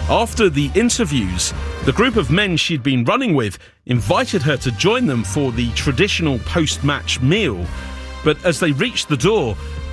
After the interviews, the group of men she'd been running with invited her to join them for the traditional post-match meal. But as they reached the door,